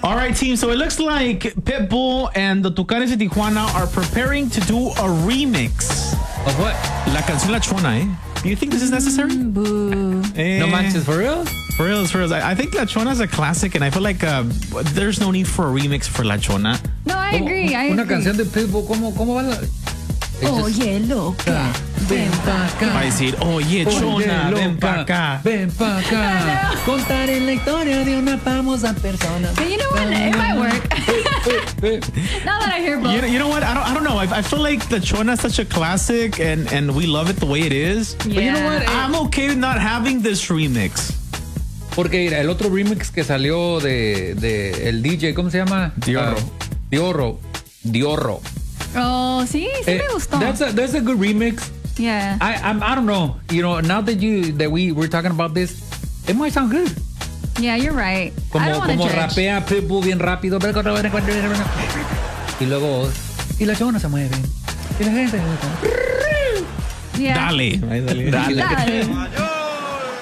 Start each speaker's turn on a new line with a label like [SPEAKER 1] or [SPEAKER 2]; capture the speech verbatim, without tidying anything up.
[SPEAKER 1] All right, team. So it looks like Pitbull and the Tucanes de Tijuana are preparing to do a remix.
[SPEAKER 2] Of what?
[SPEAKER 1] La canción La Chona, eh? Do you think this is necessary?
[SPEAKER 3] Mm, boo.
[SPEAKER 1] Eh,
[SPEAKER 2] No manches, for real?
[SPEAKER 1] For real, for real. I, I think La Chona is a classic, and I feel like uh, there's no need for a remix for La Chona.
[SPEAKER 3] No, I agree. I
[SPEAKER 2] Una
[SPEAKER 3] agree.
[SPEAKER 2] canción de Pitbull, ¿cómo, cómo va la...?
[SPEAKER 3] Oye, loca.
[SPEAKER 2] Ven pa' acá.
[SPEAKER 1] Va a decir, oye, Chona, ven pa' acá.
[SPEAKER 2] Ven pa' acá. Contaré la historia de una famosa persona.
[SPEAKER 3] But you know what? It might work. Now that I hear both.
[SPEAKER 1] You know, you know what? I don't, I don't know. I, I feel like the Chona is such a classic, and, and we love it the way it is.
[SPEAKER 3] Yeah.
[SPEAKER 2] But you know what?
[SPEAKER 1] I'm okay with not having this remix.
[SPEAKER 2] Porque mira, el otro remix que salió de, de el D J, ¿cómo se llama?
[SPEAKER 1] Diorro.
[SPEAKER 2] Uh, Diorro. Diorro.
[SPEAKER 3] Oh, sí, sí
[SPEAKER 2] Eh,
[SPEAKER 3] me gustó.
[SPEAKER 2] That's a, that's a good remix.
[SPEAKER 3] Yeah.
[SPEAKER 2] I I'm, I don't know. You know, now that you that we we're talking about this, it might sound good.
[SPEAKER 3] Yeah, you're right. I
[SPEAKER 2] Como
[SPEAKER 3] don't want to
[SPEAKER 2] como
[SPEAKER 3] judge.
[SPEAKER 2] rapea Pitbull bien rápido. Y luego y la chona se mueve. Y la gente
[SPEAKER 3] Yeah.
[SPEAKER 1] Dale.
[SPEAKER 2] Dale.
[SPEAKER 3] Dale.